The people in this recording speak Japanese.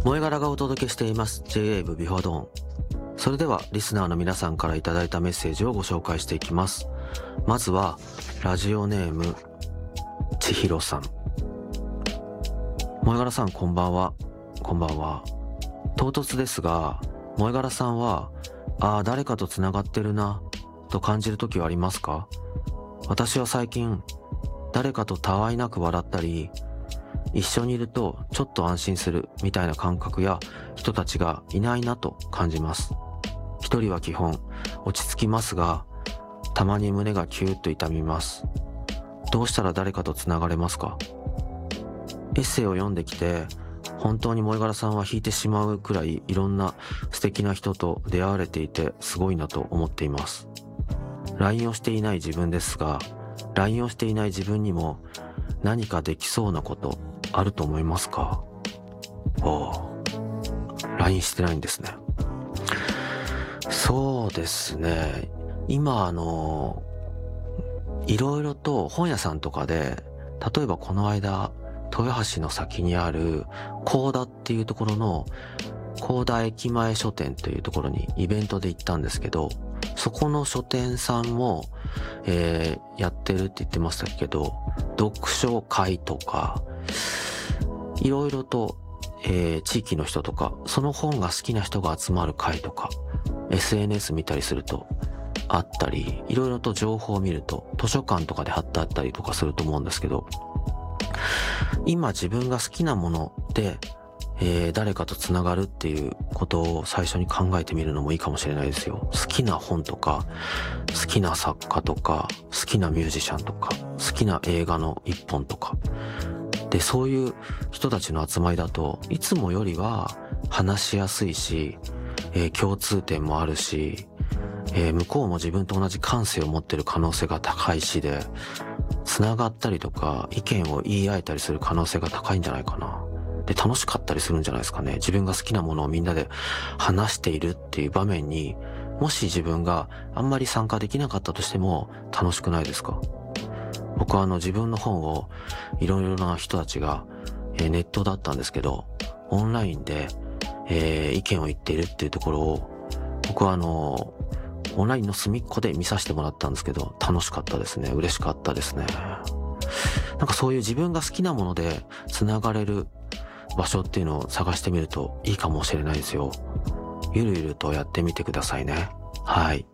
萌え柄がお届けしています J-Wave ビフォードーン。それではリスナーの皆さんからいただいたメッセージをご紹介していきます。まずはラジオネームちひろさん。萌え柄さん、こんばんは。こんばんは。唐突ですが、萌え柄さんは誰かとつながってるなと感じる時はありますか？私は最近誰かとたわいなく笑ったり、一緒にいるとちょっと安心するみたいな感覚や人たちがいないなと感じます。一人は基本落ち着きますが、たまに胸がキューッと痛みます。どうしたら誰かとつながれますか？エッセイを読んできて、本当に萌え柄さんは引いてしまうくらいいろんな素敵な人と出会われていてすごいなと思っています。LINE をしていない自分ですが、LINE をしていない自分にも何かできそうなことあると思いますか？LINE してないんですね。そうですね。今いろいろと本屋さんとかで、例えばこの間、豊橋の先にある高田っていうところの高田駅前書店というところにイベントで行ったんですけど、そこの書店さんも、やってるって言ってましたけど、読書会とかいろいろと、地域の人とかその本が好きな人が集まる会とか SNS 見たりするとあったり、いろいろと情報を見ると図書館とかで貼ってあったりとかすると思うんですけど、今自分が好きなもので、誰かとつながるっていうことを最初に考えてみるのもいいかもしれないですよ。好きな本とか、好きな作家とか、好きなミュージシャンとか、好きな映画の一本とか。で、そういう人たちの集まりだと、いつもよりは話しやすいし、共通点もあるし、向こうも自分と同じ感性を持ってる可能性が高いしで、つながったりとか意見を言い合えたりする可能性が高いんじゃないかな。で、楽しかったりするんじゃないですかね。自分が好きなものをみんなで話しているっていう場面に、もし自分があんまり参加できなかったとしても楽しくないですか？僕は自分の本をいろいろな人たちが、ネットだったんですけど、オンラインで、意見を言っているっていうところを、僕はオンラインの隅っこで見させてもらったんですけど、楽しかったですね。嬉しかったですね。なんかそういう自分が好きなものでつながれる場所っていうのを探してみるといいかもしれないですよ。ゆるゆるとやってみてくださいね。はい。